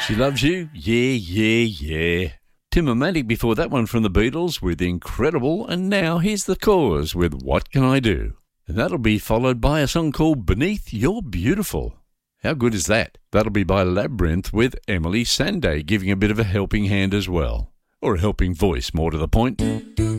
She Loves You? Yeah. Tim-O-Matic before that one from the Beatles with Incredible, and now here's The Cause with What Can I Do? And that'll be followed by a song called Beneath You're Beautiful. How good is that? That'll be by Labyrinth with Emily Sandé giving a bit of a helping hand as well. Or a helping voice, more to the point.